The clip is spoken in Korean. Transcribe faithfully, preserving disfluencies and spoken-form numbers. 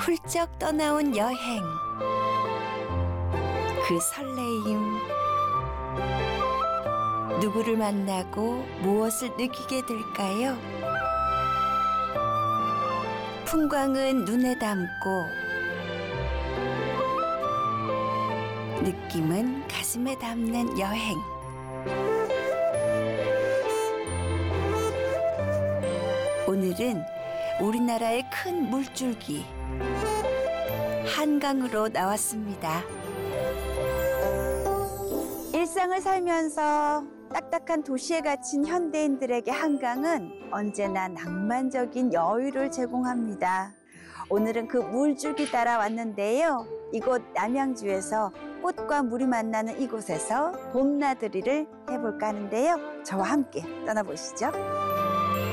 훌쩍 떠나온 여행. 그 설레임. 누구를 만나고 무엇을 느끼게 될까요? 풍광은 눈에 담고 느낌은 가슴에 담는 여행. 오늘은 우리나라의 큰 물줄기 한강으로 나왔습니다. 일상을 살면서 딱딱한 도시에 갇힌 현대인들에게 한강은 언제나 낭만적인 여유를 제공합니다. 오늘은 그 물줄기 따라 왔는데요. 이곳 남양주에서 꽃과 물이 만나는 이곳에서 봄나들이를 해볼까 하는데요. 저와 함께 떠나보시죠.